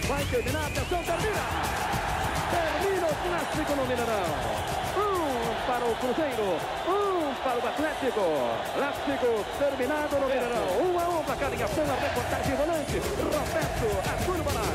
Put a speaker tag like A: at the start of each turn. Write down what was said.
A: Vai terminar, atenção, termina! Termina o clássico no Mineirão. Para o Cruzeiro, para o Atlético. Clássico terminado no Mineirão. 1-1 para cada ligação, a reportagem volante. Roberto Arturo Balai.